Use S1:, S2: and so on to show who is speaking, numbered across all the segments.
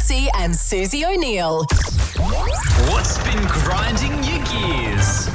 S1: Massey and Susie O'Neill.
S2: What's been grinding your gears?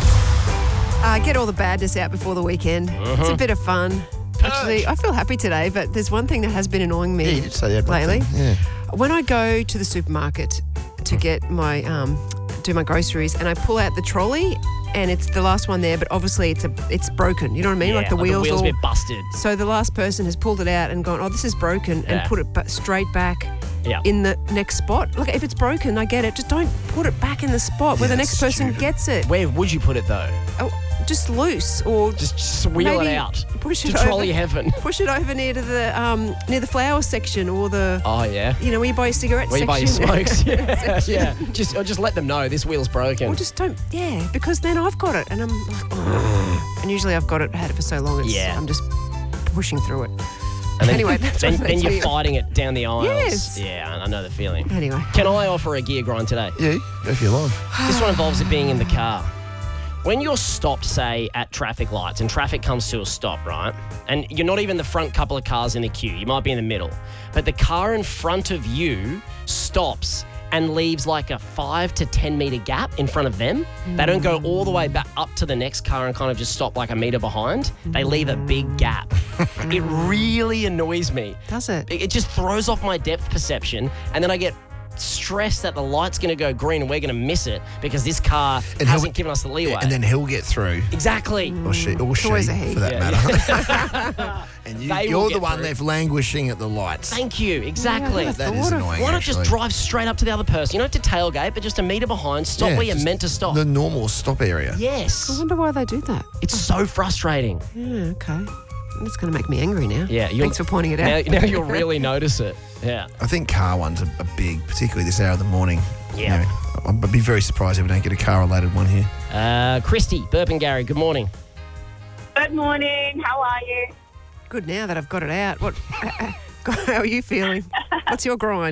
S3: Get all the badness out before the weekend. It's a bit of fun. Actually, I feel happy today, but there's one thing that has been annoying me
S4: You did say that
S3: lately.
S4: Yeah.
S3: When I go to the supermarket to get my do my groceries, and I pull out the trolley, and it's the last one there, but obviously it's broken. You know what I mean?
S5: Yeah,
S3: like the wheels
S5: a
S3: all
S5: bit busted.
S3: So the last person has pulled it out and gone, oh, this is broken, and
S5: Yeah.
S3: put it straight back
S5: Yeah.
S3: in the next spot. Look, if it's broken, I get it. Just don't put it back in the spot where the
S4: that's
S3: next person
S4: stupid.
S3: gets it.
S5: Where would you put it though?
S3: Oh, just loose or
S5: Just wheel
S3: maybe
S5: it out
S3: push
S5: to
S3: it
S5: trolley
S3: over,
S5: heaven.
S3: Push it over near the flower section or the
S5: Oh yeah.
S3: where you buy your cigarettes
S5: Where you
S3: section.
S5: buy your smokes. Yeah. Yeah. Just let them know this wheel's broken.
S3: Or just don't, because then I've got it and I'm like, oh. And usually I've had it for so long, I'm just pushing through it.
S5: And then,
S3: Anyway, that's what
S5: then
S3: makes
S5: you're
S3: me-
S5: fighting it down the aisles.
S3: Yes.
S5: Yeah, I know the feeling.
S3: Anyway.
S5: Can I offer a gear grind today?
S4: Yeah, go for your life.
S5: This one involves it being in the car. When you're stopped, say, at traffic lights and traffic comes to a stop, right? And you're not even the front couple of cars in the queue. You might be in the middle. But the car in front of you stops and leaves like a 5 to 10 metre gap in front of them. They don't go all the way back up to the next car and kind of just stop like a metre behind. They leave a big gap. It really annoys me.
S3: Does it?
S5: It just throws off my depth perception, and then I get stressed that the light's going to go green and we're going to miss it because this car hasn't given us the leeway.
S4: And then he'll get through.
S5: Exactly.
S4: Or she,
S3: always a he.
S4: for that matter. And
S5: They will
S4: you're
S5: get
S4: the one
S5: through.
S4: left languishing at the lights.
S5: Thank you. Exactly.
S3: Yeah,
S4: That
S3: I
S4: is
S3: thought of-
S4: annoying.
S5: Why not just
S4: actually.
S5: drive straight up to the other person? You don't have to tailgate, but just a metre behind. Stop
S4: Yeah,
S5: where you're
S4: just
S5: meant to stop.
S4: The normal stop area.
S3: I
S5: Yes.
S3: wonder why they do that.
S5: It's so frustrating.
S3: Yeah, okay. It's going to make me angry now.
S5: Yeah.
S3: Thanks for pointing it out.
S5: Now you'll really notice it. Yeah.
S4: I think car ones are big, particularly this hour of the morning.
S5: Yeah.
S4: I'd be very surprised if we don't get a car-related one here.
S5: Christy, Burpengary, good morning.
S6: Good morning. How are you?
S3: Good now that I've got it out. What? How are you feeling? What's your grind?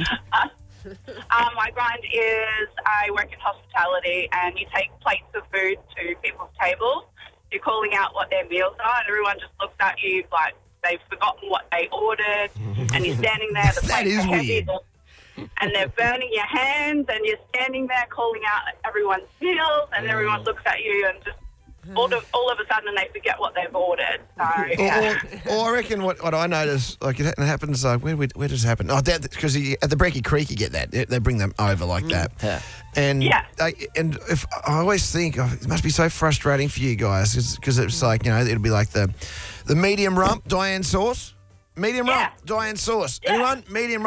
S6: My grind is I work in hospitality, and you take plates of food to people's tables. You're calling out what their meals are, and everyone just looks at you like they've forgotten what they ordered, and you're standing there. The
S4: That
S6: plates
S4: is
S6: are heavy,
S4: weird.
S6: and they're burning your hands, and you're standing there calling out everyone's meals, and everyone looks at you and just all of a sudden they forget what they've ordered. So, yeah.
S4: Or I reckon what I notice, like it happens, where does it happen? Oh, because at the Brecky Creek you get that. They bring them over like that.
S5: Yeah.
S4: And
S6: Yeah.
S4: and if I always think it must be so frustrating for you guys because it's like, it'll be like the medium rump, Diane sauce. Medium rump, Diane sauce.
S6: Yeah.
S4: Anyone? Medium